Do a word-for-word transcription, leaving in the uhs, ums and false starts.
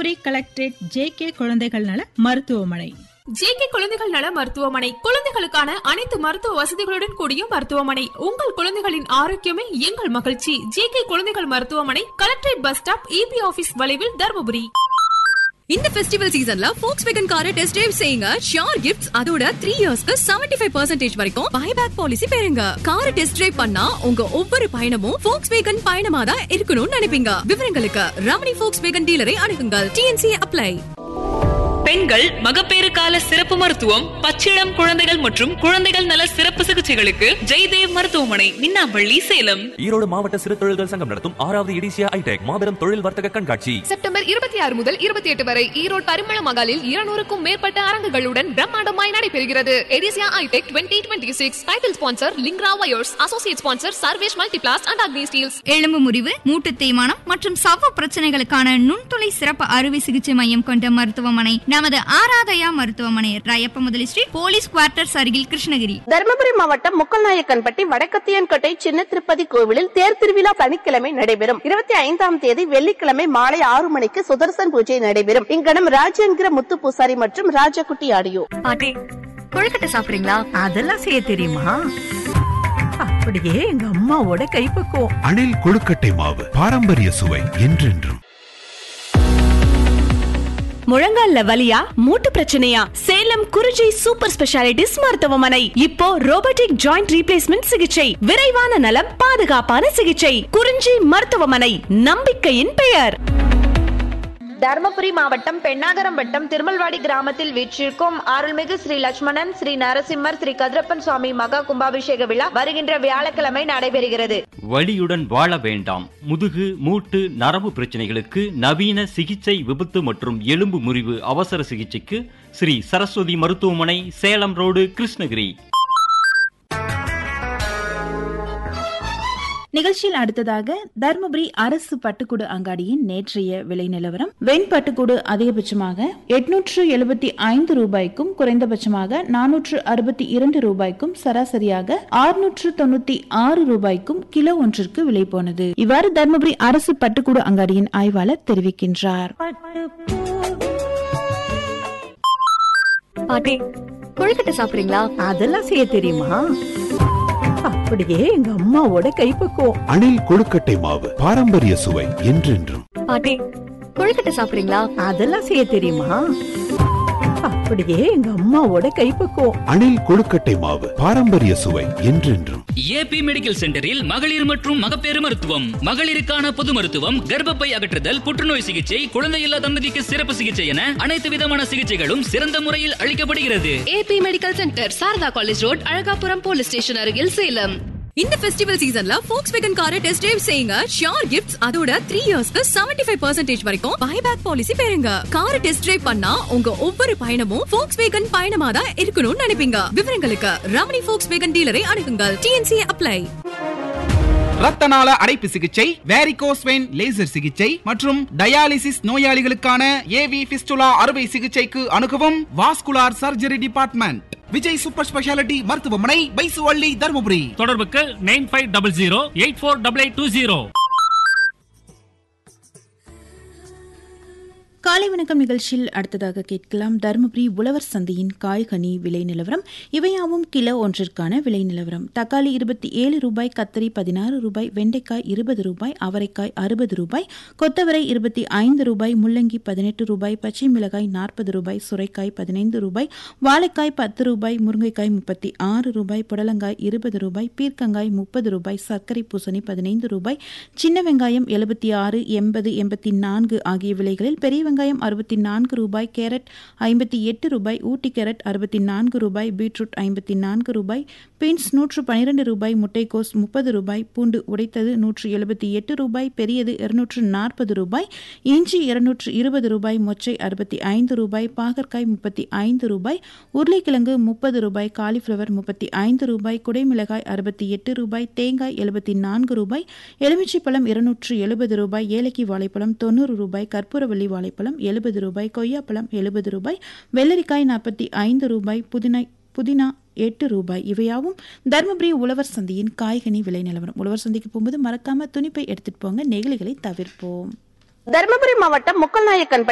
Dharmapuri collectorate J K குழந்தைகள் நல மருத்துவமனை. ஜே கே குழந்தைகள் நல மருத்துவமனை குழந்தைகளுக்கான அனைத்து மருத்துவ வசதிகளுடன் கூடிய மருத்துவமனை. உங்கள் குழந்தைகளின் ஆரோக்கியமே எங்கள் மகிழ்ச்சி. ஜே கே குழந்தைகள் மருத்துவமனை, collectorate bus stop, EB office வளைவில், தர்மபுரி. இந்த ஃபெஸ்டிவல் சீசன்ல Volkswagen காரை டெஸ்ட் டிரைவ் செய்யுங்க. ஷியோர் கிஃப்ட்ஸ், அதோட த்ரீ இயர்ஸ்க்கு செவன்டி ஃபைவ் பர்சன்டேஜ் வரைக்கும் பைபேக் பாலிசி பெறுங்க. காரை டெஸ்ட் டிரைவ் பண்ணா உங்க ஒவ்வொரு பயணமும் Volkswagen பயணமா தான் இருக்கணும்னு நினைப்பீங்க. விவரங்களுக்கு ரமணி Volkswagen டீலரை அணுகுங்கள். DNC apply. பெண்கள் மகப்பேறு கால சிறப்பு மருத்துவம், பச்சிளம் குழந்தைகள் மற்றும் குழந்தைகள் நல சிறப்பு சிகிச்சைகளுக்கு ஜெய்தேவ் மருத்துவமனை, மின்னாம்பள்ளி, சேலம். ஈரோடு மாவட்ட சிறு தொழில்கள் சங்கம் நடத்தும் ஆறாவது எடிசியா ஐடெக் மாபெரும் தொழில் வர்த்தக கண்காட்சி செப்டம்பர் இருபத்தி ஆறு முதல் இருபத்தி எட்டு வரை ஈரோடு பரிமள மகாலில் இருநூறுக்கும் மேற்பட்ட அரங்குகளுடன் பிரம்மாண்டமாய் நடைபெறுகிறது. எடிசியா ஐடெக் twenty twenty six. Title sponsor லிங்க்ரா wires. Associate sponsor Sarvesh Multiplast and Agni Steeles. எலும்பு முறிவு, மூட்டு தேய்மானம் மற்றும் சவ்வு பிரச்சனைகளுக்கான நுண்துளை சிறப்பு அறுவை சிகிச்சை மையம் கொண்ட மருத்துவமனை நமது ஆராதயா மருத்துவமனை, ராயப்ப முதலி ஸ்ட்ரீட், போலீஸ் குவார்ட்டர்ஸ் அருகில், கிருஷ்ணகிரி. தர்மபுரி மாவட்டம் முக்கல்நாயக்கன்பட்டி வடக்கத்தியன்கோட்டை சின்ன திருப்பதி கோவிலில் தேர் திருவிழா சனிக்கிழமை நடைபெறும். இருபத்தி ஐந்தாம் தேதி வெள்ளிக்கிழமை மாலை ஆறு மணிக்கு சுதர்சன் பூஜை நடைபெறும். இங்கனம் ராஜ் என்கிற முத்து பூசாரி மற்றும் ராஜகுட்டி ஆடியோ. பாட்டி, கொழுக்கட்டை சாப்பிடுறீங்களா? அதெல்லாம் செய்ய தெரியுமா? அப்படியே எங்க அம்மாவோட கைப்பக்குவம். அணில் கொழுக்கட்டை மாவு, பாரம்பரிய சுவை என்றென்றும். முழங்கால்ல வலியா, மூட்டு பிரச்சனையா? சேலம் குறிஞ்சி சூப்பர் ஸ்பெஷாலிட்டிஸ் மருத்துவமனை. இப்போ ரோபோட்டிக் ஜாயிண்ட் ரீப்ளேஸ்மெண்ட் சிகிச்சை, விரைவான நலம், பாதுகாப்பான சிகிச்சை. குறிஞ்சி மருத்துவமனை, நம்பிக்கையின் பெயர். தர்மபுரி மாவட்டம் பெண்ணாகரம் வட்டம் திருமல்வாடி கிராமத்தில் வீற்றிருக்கும் அருள்மிகு ஸ்ரீ லட்சுமணன், ஸ்ரீ நரசிம்மர், ஸ்ரீ கதிரப்பன் சுவாமி மகா கும்பாபிஷேக விழா வருகின்ற வியாழக்கிழமை நடைபெறுகிறது. வலியுடன் வாழ வேண்டாம். முதுகு, மூட்டு, நரம்பு பிரச்சனைகளுக்கு நவீன சிகிச்சை, விபத்து மற்றும் எலும்பு முறிவு அவசர சிகிச்சைக்கு ஸ்ரீ சரஸ்வதி மருத்துவமனை, சேலம் ரோடு, கிருஷ்ணகிரி. நிகழ்ச்சியில் அடுத்ததாக தர்மபுரி அரசு பட்டுக்கூடு அங்காடியின் நேற்றைய விலை நிலவரம். வெண் பட்டுக்கூடு அதிகபட்சமாக எட்நூற்று எழுபத்தி ஐந்து ரூபாய்க்கும் குறைந்தபட்சமாக நானூற்று அறுபத்தி இரண்டு ரூபாய்க்கும் சராசரியாக ஆறுநூற்று தொண்ணூத்தி ஆறு ரூபாய்க்கும் கிலோ ஒன்றிற்கு விலை போனது. இவ்வாறு தர்மபுரி அரசு பட்டுக்கூடு அங்காடியின் ஆய்வாளர் தெரிவிக்கின்றார். பாட்டி, கொழுக்கட்டை சாப்பிடுறீங்களா? அதெல்லாம் செய்ய தெரியுமா? அப்படியே எங்க அம்மாவோட கைப்பக்குவம். அணில் கொழுக்கட்டை மாவு, பாரம்பரிய சுவை என்றென்றும். பாட்டி, கொழுக்கட்டை சாப்பிடுறீங்களா? அதெல்லாம் செய்ய தெரியுமா? அப்படியே எங்க அம்மாவோட கைப்பக்குவம். அணில் கொழுக்கட்டை மாவு, பாரம்பரிய சுவை என்றென்றும். ஏபி மெடிக்கல் சென்டரில் மகளிர் மற்றும் மகப்பேறு மருத்துவம், மகளிருக்கான பொது மருத்துவம், கர்ப்பப்பை அகற்றுதல், புற்றுநோய் சிகிச்சை, குழந்தையில்லா தம்பதிக்கு சிறப்பு சிகிச்சை என அனைத்து விதமான சிகிச்சைகளும் சிறந்த முறையில் அளிக்கப்படுகிறது. AB medical centre, Saradha college road, Alagapuram police station அருகில், சேலம். இந்த ஃபெஸ்டிவல் சீசன்ல Volkswagen காரை டெஸ்ட் டிரைவ் செய்யுங்க. ஷியோர் கிஃப்ட்ஸ், அதோட த்ரீ இயர்ஸ்க்கு செவன்டி ஃபைவ் பர்சன்டேஜ் வரைக்கும் பைபேக் பாலிசி பெறுங்க. காரை டெஸ்ட் டிரைவ் பண்ணா உங்க ஒவ்வொரு பயணமும் Volkswagen பயணமா தான் இருக்கணும்னு நினைப்பீங்க. விவரங்களுக்கு ரமணி Volkswagen டீலரை அணுகுங்கள். DNC apply. ரத்தநாள அடைப்பு சிகிச்சை, வேரிகோஸ் வெயின் லேசர் சிகிச்சை மற்றும் டயாலிசிஸ் நோயாளிகளுக்கான ஏவி பிஸ்டுலா அறுவை சிகிச்சைக்கு அணுகவும் vascular surgery department, Vijay super speciality மருத்துவமனை, பைசுவள்ளி, தர்மபுரி. தொடர்புக்கு nine five double zero eight four double eight two zero. காலை வணக்கம் நிகழ்ச்சியில் அடுத்ததாக கேட்கலாம் தருமபுரி உழவர் சந்தையின் காய்கனி விலை நிலவரம். இவையாவும் கிலோ ஒன்றிற்கான விலை நிலவரம். தக்காளி இருபத்தி ஏழு ரூபாய், கத்தரி பதினாறு ரூபாய், வெண்டைக்காய் இருபது ரூபாய், அவரைக்காய் அறுபது ரூபாய், கொத்தவரை இருபத்தி ஐந்து ரூபாய், முள்ளங்கி பதினெட்டு ரூபாய், பச்சை மிளகாய் நாற்பது ரூபாய், சுரைக்காய் பதினைந்து ரூபாய், வாழைக்காய் பத்து ரூபாய், முருங்கைக்காய் முப்பத்தி ஆறு ரூபாய், புடலங்காய் இருபது ரூபாய், பீர்க்கங்காய் முப்பது ரூபாய், சர்க்கரை பூசணி பதினைந்து ரூபாய், சின்ன வெங்காயம் எழுபத்தி ஆறு, எண்பது, எண்பத்தி நான்கு ஆகிய விலைகளில் பெரிய வெங்காயம் அறுபத்தி நான்கு ரூபாய், கேரட் ஐம்பத்தி எட்டு ரூபாய், ஊட்டி கேரட் அறுபத்தி நான்கு ரூபாய், பீட்ரூட் ஐம்பத்தி நான்கு ரூபாய், பீன்ஸ் நூற்று பனிரெண்டு ரூபாய், முட்டைக்கோஸ் முப்பது ரூபாய், பூண்டு உடைத்தது நூற்று எழுபத்தி எட்டு ரூபாய், பெரியது இருநூற்று நாற்பது ரூபாய், இஞ்சி இருநூற்று இருபது ரூபாய், மொச்சை அறுபத்தி ஐந்து ரூபாய், பாகற்காய் முப்பத்தி ஐந்து ரூபாய், உருளைக்கிழங்கு முப்பது ரூபாய், காலிஃபிளவர் முப்பத்தி ஐந்து ரூபாய், குடைமிளகாய் அறுபத்தி எட்டு ரூபாய், தேங்காய் எழுபத்தி நான்கு ரூபாய், எலுமிச்சை பழம் இருநூற்று எழுபது ரூபாய், ஏலக்கி வாழைப்பழம் தொண்ணூறு ரூபாய், கற்பூரவள்ளி வாழைப்பழம் எழுபது ரூபாய், கொய்யாப்பழம் எழுபது ரூபாய், வெள்ளரிக்காய் நாற்பத்தி ஐந்து ரூபாய், புதினா புதினா எட்டு ரூபாய். இவையாவும் தர்மபுரி உழவர் சந்தையின் காய்கனி விலை நிலவரம். உழவர் சந்தைக்கு போகும்போது மறக்காம துணிப்பை எடுத்துட்டு போங்க, நெகிழிகளை தவிர்ப்போம். தர்மபுரி மாவட்டம் முக்கல்நாயக்கன்பட்டி